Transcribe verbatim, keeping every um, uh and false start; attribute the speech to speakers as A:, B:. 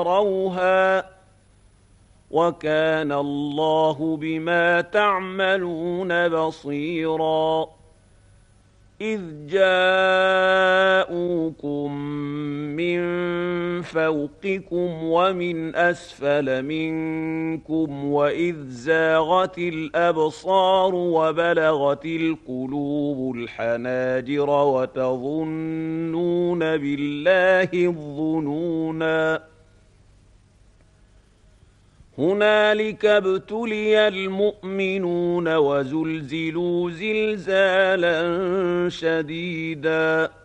A: تروها وكان الله بما تعملون بصيرا إذ جاءوكم من فوقكم ومن أسفل منكم وإذ زاغت الأبصار وبلغت القلوب الحناجر وتظنون بالله الظنونا هنالك ابتلي المؤمنون وزلزلوا زلزالا شديدا